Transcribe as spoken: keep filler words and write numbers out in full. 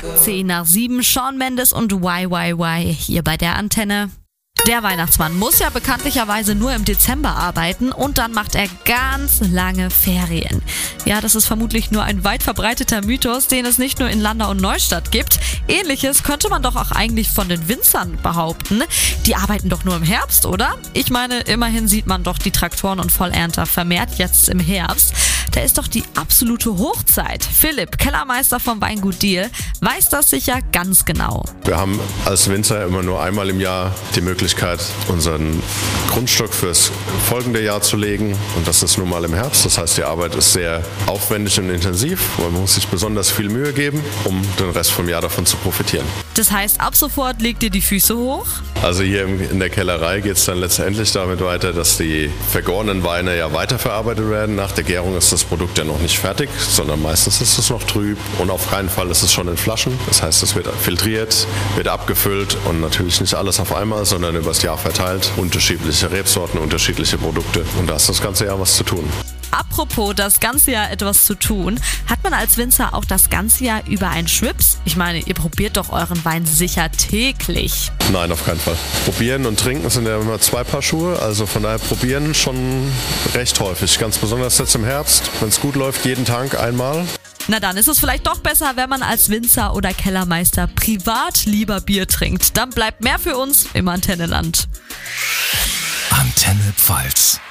zehn nach sieben, Shawn Mendes und Y Y Y hier bei der Antenne. Der Weihnachtsmann muss ja bekanntlicherweise nur im Dezember arbeiten und dann macht er ganz lange Ferien. Ja, das ist vermutlich nur ein weit verbreiteter Mythos, den es nicht nur in Landau und Neustadt gibt. Ähnliches könnte man doch auch eigentlich von den Winzern behaupten. Die arbeiten doch nur im Herbst, oder? Ich meine, immerhin sieht man doch die Traktoren und Vollernter vermehrt jetzt im Herbst. Da ist doch die absolute Hochzeit. Philipp, Kellermeister vom Weingut Diehl, weiß das sicher ganz genau. Wir haben als Winzer immer nur einmal im Jahr die Möglichkeit, unseren Grundstock fürs folgende Jahr zu legen. Und das ist nun mal im Herbst. Das heißt, die Arbeit ist sehr aufwendig und intensiv. Man muss sich besonders viel Mühe geben, um den Rest vom Jahr davon zu profitieren. Das heißt, ab sofort legt ihr die Füße hoch? Also hier in der Kellerei geht es dann letztendlich damit weiter, dass die vergorenen Weine ja weiterverarbeitet werden. Nach der Gärung ist das Produkt ja noch nicht fertig, sondern meistens ist es noch trüb und auf keinen Fall ist es schon in Flaschen. Das heißt, es wird filtriert, wird abgefüllt und natürlich nicht alles auf einmal, sondern über das Jahr verteilt. Unterschiedliche Rebsorten, unterschiedliche Produkte und da ist das ganze Jahr was zu tun. Apropos das ganze Jahr etwas zu tun, hat man als Winzer auch das ganze Jahr über einen Schwips? Ich meine, ihr probiert doch euren Wein sicher täglich. Nein, auf keinen Fall. Probieren und trinken sind ja immer zwei Paar Schuhe, also von daher probieren schon recht häufig. Ganz besonders jetzt im Herbst, wenn es gut läuft, jeden Tag einmal. Na dann ist es vielleicht doch besser, wenn man als Winzer oder Kellermeister privat lieber Bier trinkt. Dann bleibt mehr für uns im Antennenland. Antenne Pfalz.